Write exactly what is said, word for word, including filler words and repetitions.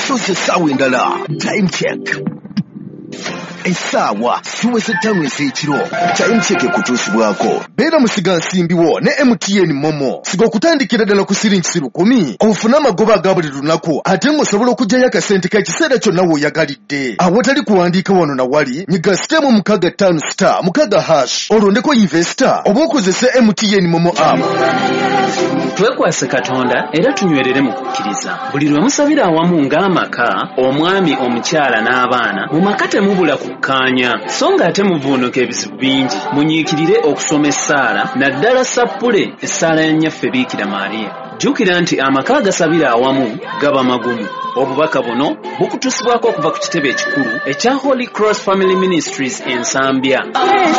tusoze essaawa endala. Time check. Essaawa siweze ttaano ez'ekiro. Time check kutuusibwako. Beera musiga nsimbiwo ne M T N Momo. Siga okutandikira ddala ku siringi lukumi. Ofuna amagoba aga buli lunaku ate ng'osobola okuggyayo akasente k'ekiseera kyonna w'oyagalidde. Awatali kuwandiika wano na wali, nyiga sitemu mukaga ttaano star mukaga hash. Olondeko investor oba okozese M T N Momo app. Twekwase Katonda era tunywerere mu kukkiriza. Buli lwe musabira awamu ng'amaka, omwami, omukyala n'abaana, mu maka temubula kukkaanya. So ng'ate muvuunuka ebizibu bingi, munyiikirire okusoma essaala, naddala sappule essaala ya nnyaffe Biikira Maariya. Jjukira nti amaka agasabira awamu gaba magumu. Obubaka buno bukutuusibwako okuva ku kitebe ekikulu ekya Holy Cross Family Ministries Ensambya.